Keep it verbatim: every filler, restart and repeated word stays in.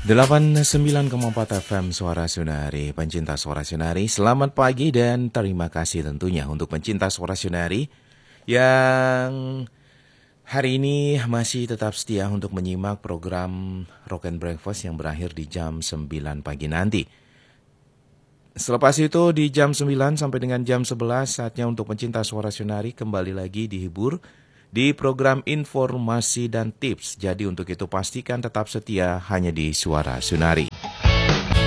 delapan puluh sembilan koma empat F M Suara Sunari, pencinta Suara Sunari. Selamat pagi dan terima kasih tentunya untuk pencinta Suara Sunari yang hari ini masih tetap setia untuk menyimak program Rock and Breakfast yang berakhir di jam sembilan pagi nanti. Selepas itu di jam sembilan sampai dengan jam sebelas saatnya untuk pencinta Suara Sunari kembali lagi dihibur di program informasi dan tips. Jadi untuk itu pastikan tetap setia hanya di Suara Sunari.